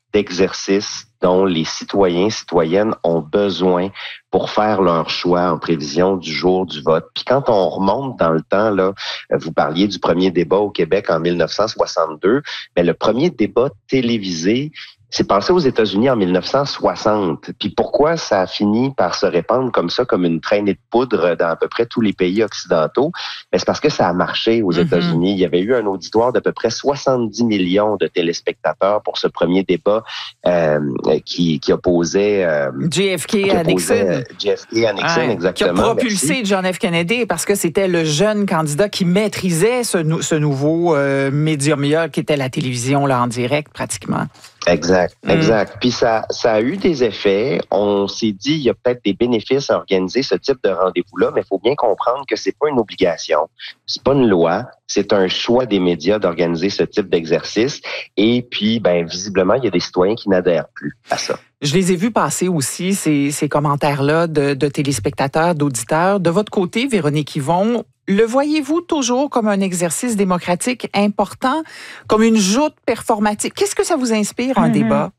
d'exercice dont les citoyens, citoyennes ont besoin pour faire leur choix en prévision du jour du vote. Puis quand on remonte dans le temps, là, vous parliez du premier débat au Québec en 1962, mais le premier débat télévisé, c'est passé aux États-Unis en 1960. Puis pourquoi ça a fini par se répandre comme ça, comme une traînée de poudre dans à peu près tous les pays occidentaux? Ben, c'est parce que ça a marché aux États-Unis. Il y avait eu un auditoire d'à peu près 70 millions de téléspectateurs pour ce premier débat qui opposait JFK à Nixon. JFK à Nixon, exactement. Qui a propulsé John F. Kennedy parce que c'était le jeune candidat qui maîtrisait ce nouveau médium qui était la télévision là, en direct pratiquement. Exact. Puis ça a eu des effets. On s'est dit, il y a peut-être des bénéfices à organiser ce type de rendez-vous-là, mais il faut bien comprendre que c'est pas une obligation, c'est pas une loi, c'est un choix des médias d'organiser ce type d'exercice. Et puis, visiblement, il y a des citoyens qui n'adhèrent plus à ça. Je les ai vus passer aussi, ces commentaires-là de téléspectateurs, d'auditeurs. De votre côté, Véronique Yvon, le voyez-vous toujours comme un exercice démocratique important, comme une joute performatique? Qu'est-ce que ça vous inspire, un débat?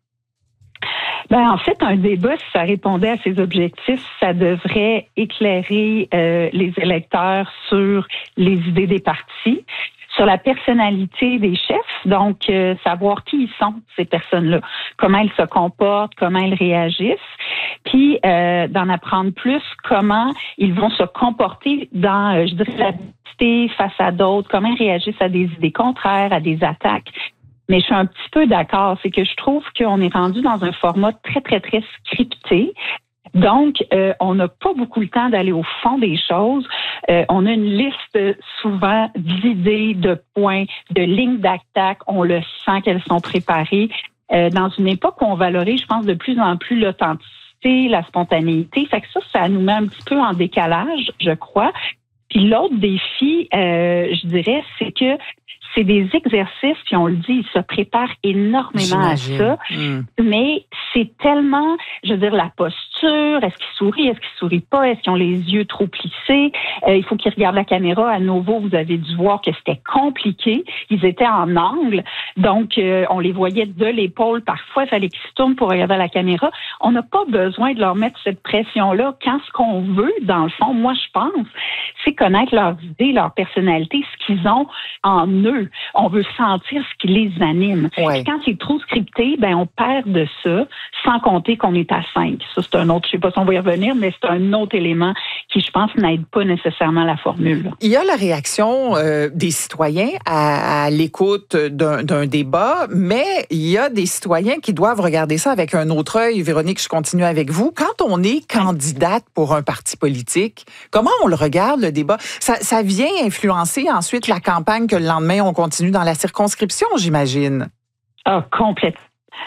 En fait, un débat, si ça répondait à ses objectifs, ça devrait éclairer les électeurs sur les idées des partis, sur la personnalité des chefs, donc savoir qui ils sont, ces personnes-là, comment ils se comportent, comment ils réagissent, puis d'en apprendre plus comment ils vont se comporter dans, je dirais, la diversité face à d'autres, comment ils réagissent à des idées contraires, à des attaques. Mais je suis un petit peu d'accord, c'est que je trouve qu'on est rendu dans un format très, très, très scripté. Donc, on n'a pas beaucoup le temps d'aller au fond des choses. On a une liste souvent d'idées, de points, de lignes d'attaque. On le sent qu'elles sont préparées. Dans une époque où on valorise, je pense, de plus en plus l'authenticité, la spontanéité. Fait que ça nous met un petit peu en décalage, je crois. Puis l'autre défi, je dirais, c'est que c'est des exercices, puis on le dit, ils se préparent énormément à ça. Mais c'est tellement, je veux dire, la posture, est-ce qu'ils sourient, est-ce qu'ils sourient pas, est-ce qu'ils ont les yeux trop plissés, il faut qu'ils regardent la caméra. À nouveau, vous avez dû voir que c'était compliqué. Ils étaient en angle, donc on les voyait de l'épaule. Parfois, il fallait qu'ils se tournent pour regarder la caméra. On n'a pas besoin de leur mettre cette pression-là. Quand ce qu'on veut, dans le fond, moi, je pense, c'est connaître leurs idées, leur personnalité, ce qu'ils ont en eux. On veut sentir ce qui les anime. Ouais. Et quand c'est trop scripté, on perd de ça, sans compter qu'on est à 5. Ça, c'est un autre, je sais pas si on va y revenir, mais c'est un autre élément qui, je pense, n'aide pas nécessairement la formule. Là. Il y a la réaction des citoyens à l'écoute d'un débat, mais il y a des citoyens qui doivent regarder ça avec un autre œil. Véronique, je continue avec vous. Quand on est candidate pour un parti politique, comment on le regarde, le débat? Ça vient influencer ensuite la campagne que le lendemain, on continue dans la circonscription, j'imagine. Ah, complètement.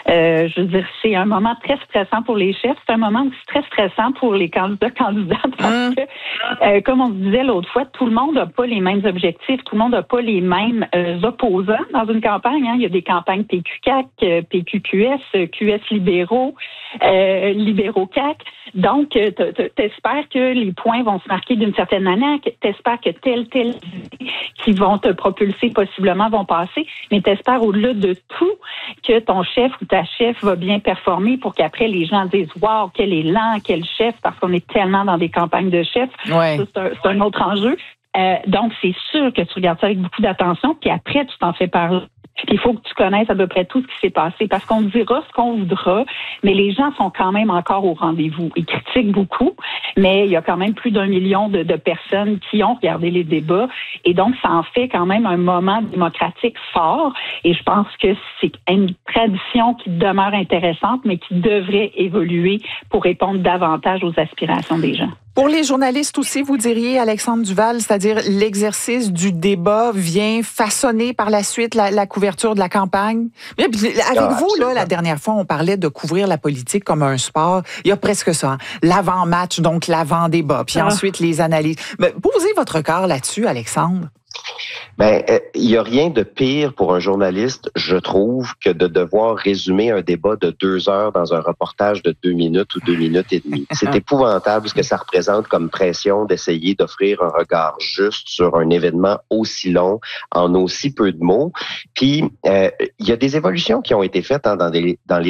Je veux dire, c'est un moment très stressant pour les chefs. C'est un moment aussi très stressant pour les candidates parce que, comme on se disait l'autre fois, tout le monde n'a pas les mêmes objectifs, tout le monde n'a pas les mêmes opposants dans une campagne. Il y a des campagnes PQ-CAQ, PQ-QS, QS libéraux, libéraux-CAQ. Donc, t'espères que les points vont se marquer d'une certaine manière, t'espères que telle idée qui vont te propulser possiblement vont passer, mais t'espères au-delà de tout que ton chef ou ta chef va bien performer pour qu'après les gens disent « Wow, quel élan, quel chef », parce qu'on est tellement dans des campagnes de chefs. Ouais. Ça, c'est un autre enjeu. Donc, c'est sûr que tu regardes ça avec beaucoup d'attention, puis après, tu t'en fais parler. Il faut que tu connaisses à peu près tout ce qui s'est passé, parce qu'on dira ce qu'on voudra, mais les gens sont quand même encore au rendez-vous. Ils critiquent beaucoup, mais il y a quand même plus d'1 million de personnes qui ont regardé les débats, et donc ça en fait quand même un moment démocratique fort, et je pense que c'est une tradition qui demeure intéressante, mais qui devrait évoluer pour répondre davantage aux aspirations des gens. Pour les journalistes aussi, vous diriez, Alexandre Duval, c'est-à-dire l'exercice du débat vient façonner par la suite la couverture de la campagne. Mais avec vous, là, la dernière fois, on parlait de couvrir la politique comme un sport. Il y a presque ça. Hein? L'avant-match, donc l'avant-débat, puis ensuite les analyses. Mais posez votre regard là-dessus, Alexandre. Il y a rien de pire pour un journaliste, je trouve, que de devoir résumer un débat de 2 heures dans un reportage de 2 minutes ou 2 minutes et demie. C'est épouvantable ce que ça représente comme pression d'essayer d'offrir un regard juste sur un événement aussi long en aussi peu de mots. Puis, il y a des évolutions qui ont été faites dans les